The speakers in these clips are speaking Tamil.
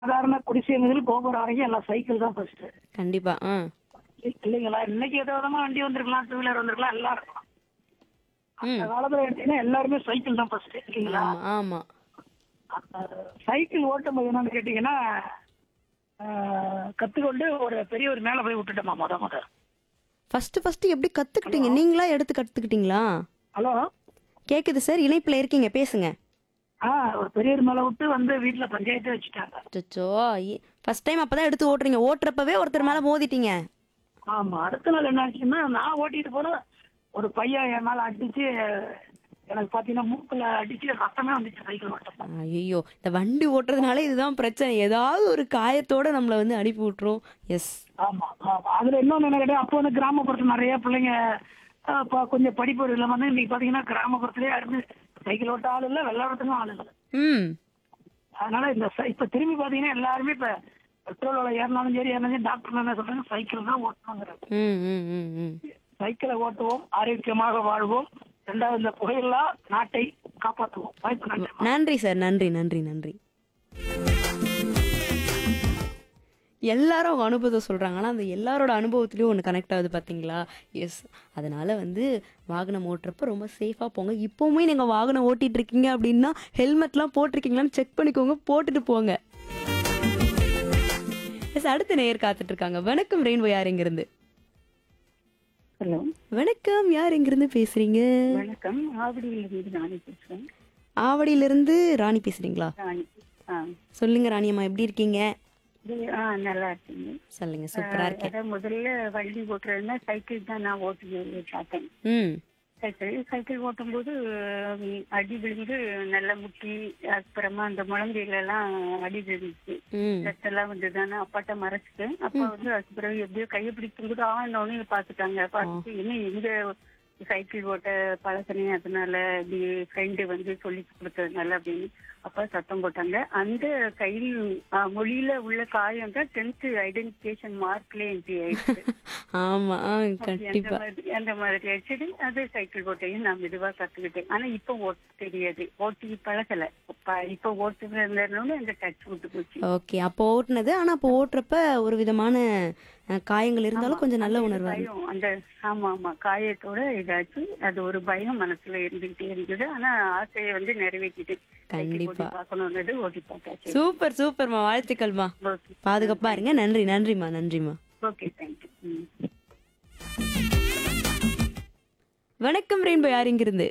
சாதாரண குடிசை முதல் கோபுரம் வரைக்கும் எல்லாம் சைக்கிள் தான் ஃபர்ஸ்ட். கண்டிப்பா. இல்லைங்களா? இன்னைக்கு ஏதோ விதமா வண்டி வந்திருக்கலாம், டூ வீலர் வந்திருக்கலாம், எல்லாம் இருக்கலாம். அந்த ம். காலத்துல எடுத்தீங்கன்னா எல்லாருமே சைக்கிள் தான் ஃபர்ஸ்ட் இல்லைங்களா? ஆமா, ஆமா. சைக்கிள் ஓட்டும் போது என்னன்னு கேட்டீங்கன்னா கத்துக்கொண்டு ஒரு பெரியவர் மேல போய் விட்டுட்டோமா முத. ஃபர்ஸ்ட் எப்படி கத்துக்கிட்டீங்க? நீங்களா எடுத்து கத்துக்கிட்டீங்களா? ஹலோ. கேக்குது சார். இணைப்புல இருக்கீங்க, பேசுங்க. ஒரு பெரியவர் மேல விட்டு வந்து வீட்டுல பஞ்சாயத்து வச்சுட்டாங்க. அச்சச்சோ! ஃபர்ஸ்ட் டைம் அப்பதான் எடுத்து ஓட்டுறீங்க. ஓட்டுறப்பவே ஒருத்தர் மேல மோதிட்டீங்க. ஆமா. அடுத்த நாள் என்ன ஆச்சுன்னா நான் ஓட்டிட்டு போன ஒரு பையன் என் மேல அடிச்சு எனக்கு பாத்தீங்கன்னா மூக்குல அடிச்சு ரத்தமே வந்துச்சு சைக்கிள் ஓட்டம். ஐயோ! இந்த வண்டி ஓட்டுறதுனால இதுதான் பிரச்சனை. ஏதாவது ஒரு காயத்தோட நம்மள வந்து அனுப்பி விட்டுரும். எஸ். ஆமா ஆமா. அதுல இன்னொன்னு என்ன கேட்டா அப்போ வந்து கிராமப்புறத்துல நிறைய பிள்ளைங்க கொஞ்சம் படிப்பு இல்லாம வந்து இன்னைக்கு பாத்தீங்கன்னா கிராமப்புறத்துலயே யாருமே சைக்கிள் ஓட்ட ஆள் இல்ல, வெள்ளாடத்துக்கும் ஆள் இல்லை. ம். அதனால இப்ப திரும்பி பாத்தீங்கன்னா எல்லாருமே இப்ப பெட்ரோல் விலை ஏறினாலும் சரி டாக்டர் என்ன சொல்றாங்க சைக்கிள் தான் ஓட்டணுங்கிறாங்க. ம், ம், ம், ம். சைக்கிளை ஓட்டுவோம், ஆரோக்கியமாக வாழ்வோம், இரண்டாவது இந்த புகையில்லா நாட்டை காப்பாற்றுவோம். வாய்ப்பு நன்றி. நன்றி சார். நன்றி, நன்றி, நன்றி. எல்லாரும் அவங்க அனுபவத்தை சொல்றாங்க. ஆனா அந்த எல்லாரோட அனுபவத்திலயும் ஒன்று கனெக்ட் ஆகுது பாத்தீங்களா? எஸ். அதனால வந்து வாகனம் ஓட்டுறப்ப ரொம்ப சேஃபா போங்க. இப்பவுமே நீங்க வாகனம் ஓட்டிட்டு இருக்கீங்க அப்படின்னா ஹெல்மெட்லாம் போட்டிருக்கீங்களான்னு செக் பண்ணிக்கோங்க, போட்டுட்டு போங்க. எஸ். அடுத்த நேயர் காத்துட்டு இருக்காங்க. வணக்கம் ரெயின்போ, யார் எங்கிருந்து? ஹலோ வணக்கம், யார் எங்கிருந்து பேசுறீங்க? வணக்கம். ஆவடியிலிருந்து ராணி பேசுறேன். ஆவடியிலிருந்து ராணி பேசுறீங்களா? ராணி. ஆ சொல்லுங்க ராணியம்மா, எப்படி இருக்கீங்க? நல்லா இருக்கீங்க. சொல்லுங்க, சூப்பரா இருக்கேன். அதான் முதல்ல வண்டி ஓட்டுறதுன்னா சைக்கிள் தான் நான் ஓட்டி பார்த்தேன். ம். சைக்கிள் ஓட்டும்போது அடி விழுந்து நல்லா முட்டி, அப்புறமா அந்த முழங்கையில எல்லாம் அடி விழுந்துச்சு. ம். ரத்தெல்லாம் வந்ததுதானே அப்பாட்ட மறைச்சிட்டேன். அப்பா வந்து அதுக்கு பிறகு எப்படியோ கையை பிடிக்கும் கூட ஆனோன்னு பார்த்துட்டாங்க. பார்த்துட்டு இன்னும் எங்க சைக்கிள் ஓட்ட பழக்கனே, அதனால இப்படி ஃப்ரெண்டு வந்து சொல்லி கொடுத்ததுனால அப்படின்னு அப்பா சத்தம் போட்டாங்க. அந்த கையில் மொழியில உள்ள காயம் தான் 10th ஐடென்டிபிகேஷன் மார்க்ல என்ட்ரி ஆயிடுச்சு. ஆமா, கண்டிப்பா. அந்த மாதிரி ஆயிடுச்சு. அது சைக்கிள் ஓட்டையும் நான் மெதுவா கத்துக்கிட்டேன். ஆனா இப்ப ஓட்ட தெரியாது, ஓட்டி பழகல. இப்ப ஓட்டுறதுன்னு அந்த டச் விட்டு போச்சு. ஓகே. அப்போ ஓட்டுனது. ஆனா அப்போ ஓட்டுறப்ப ஒரு விதமான காயங்கள் இருந்தாலும் கொஞ்சம் நல்ல உணர்வா இருந்தது. பயம் அந்த ஆமா காயத்தோட இதாச்சு. அது ஒரு பயம் மனசுல இருந்துகிட்டே இருந்தது. ஆனா ஆசையை வந்து நிறைவேற்றிட்டு கண்டிப்பா. பார்க்கணும்னு ஓட்டி பார்த்தாச்சு. சூப்பர், சூப்பர்மா. வாழ்த்துக்கள்மா. பாதுகாப்பா இருங்க. நன்றி, நன்றிமா, நன்றிமா. Okay, thank you. வணக்கம் ரெயின்போ, யார் இங்கிருந்து?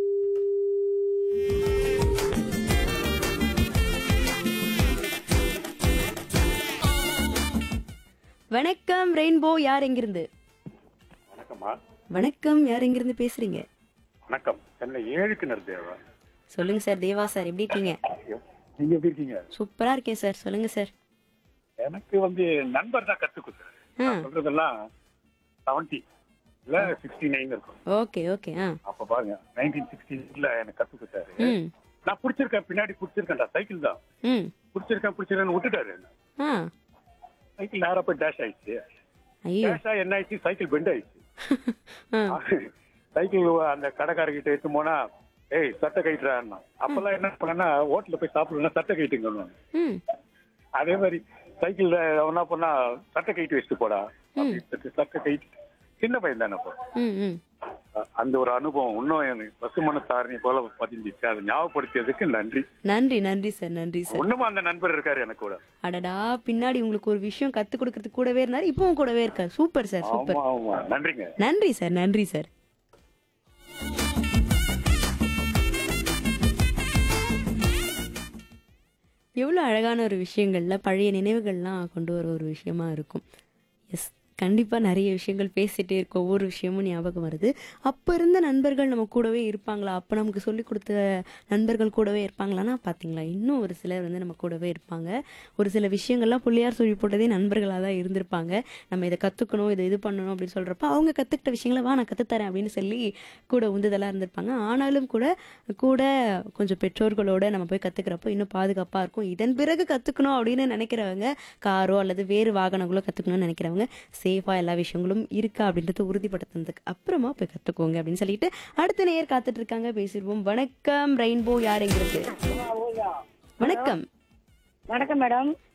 வணக்கம் ரெயின்போ, யார் எங்கிருந்து? வணக்கம்மா. வணக்கம், யார் எங்கிருந்து பேசுறீங்க? வணக்கம். சென்னை 7 கிணறு தேவா. சொல்லுங்க சார். தேவா சார், எப்படி இருக்கீங்க? நீங்க எப்படி இருக்கீங்க? சூப்பரா இருக்கேன் சார். சொல்லுங்க சார். எனக்கு வந்து நண்பர் தான் கத்து கொடுத்தாரு. நான் சொல்றதெல்லாம் 70 இல்ல 69 இருக்கும். Okay, okay. அப்ப பாருங்க 1960ல எனக்கு கத்து கொடுத்தாரு. ம். நான் பிடிச்சிருக்கேன், பின்னாடி பிடிச்சிருக்கேன்டா, சைக்கிள் தான் ம். பிடிச்சிருக்கேன்னு விட்டுட்டாரு. ஆ. சைக்கிள் நேரா போய் டேஷ் ஆயிடுச்சு. ஐயோ. டேஷ் ஆகி என்ன ஆயிடுச்சு, சைக்கிள் பெண்ட் ஆயிடுச்சு. சைக்கிள் அந்த கடைக்காரர்கிட்ட எடுத்து போனா, ஏய் சட்டை கயிட்டுறான்னா. அப்பெல்லாம் என்ன பண்ணா, ஹோட்டல்ல போய் சாப்பிடணும்னா சட்டை கயிட்டுங்க. ம். அதே மாதிரி சைக்கிள்ல அவன் என்ன பண்ணா, சட்டை கயிட்டு வச்சுட்டு போடா அப்படின்னு சட்டை கயிட்டு. சின்ன பையன் தானே அப்போ. ம். ம். அந்த ஒரு அனுபவம் இன்னும் எனக்கு பசுமன தாரணி போல பதிஞ்சிச்சு. அதை ஞாபகப்படுத்தியதுக்கு நன்றி. நன்றி, நன்றி சார். நன்றி சார். ஒண்ணுமா அந்த நண்பர் இருக்காரு எனக்கு கூட. அடடா, பின்னாடி உங்களுக்கு ஒரு விஷயம் கத்து கொடுக்கறதுக்கு கூடவே இருந்தாரு, இப்பவும் கூடவே இருக்காரு. Super sir, super. ஆமா, நன்றிங்க. நன்றி சார். நன்றி சார். எவ்வளோ அழகான ஒரு விஷயங்கள்ல பழைய நினைவுகள்லாம் கொண்டு வர ஒரு விஷயமா இருக்கும். எஸ். கண்டிப்பாக நிறைய விஷயங்கள் பேசிகிட்டே இருக்கும். ஒவ்வொரு விஷயமும் ஞாபகம் வருது. அப்போ இருந்த நண்பர்கள் நம்ம கூடவே இருப்பாங்களா? அப்போ நமக்கு சொல்லிக் கொடுத்த நண்பர்கள் கூடவே இருப்பாங்களான்னா பார்த்தீங்களா, இன்னும் ஒரு சிலர் வந்து நம்ம கூடவே இருப்பாங்க. ஒரு சில விஷயங்கள்லாம் பிள்ளையார் சொல்லி போட்டதே நண்பர்களாக தான் இருந்திருப்பாங்க. நம்ம இதை கற்றுக்கணும், இதை இது பண்ணணும் அப்படின்னு சொல்கிறப்ப அவங்க கற்றுக்கிட்ட விஷயங்களை வா நான் கற்றுத்தரேன் அப்படின்னு சொல்லி கூட உந்துதலாக இருந்திருப்பாங்க. ஆனாலும் கூட கொஞ்சம் பெற்றோர்களோட நம்ம போய் கற்றுக்கிறப்போ இன்னும் பாதுகாப்பாக இருக்கும். இதன் பிறகு கற்றுக்கணும் அப்படின்னு நினைக்கிறவங்க, காரோ அல்லது வேறு வாகனங்களோ கற்றுக்கணும்னு நினைக்கிறவங்க சேஃபா எல்லா விஷயங்களும் இருக்கா அப்படின்றத உறுதிப்படுத்தினதுக்கு அப்புறமா போய் கத்துக்கோங்க அப்படின்னு சொல்லிட்டு அடுத்த நேயர் காத்துட்டு இருக்காங்க. பேசிடுவோம். வணக்கம் ரெயின்போ, யார் எங்கிருந்து? வணக்கம். வணக்கம் மேடம்.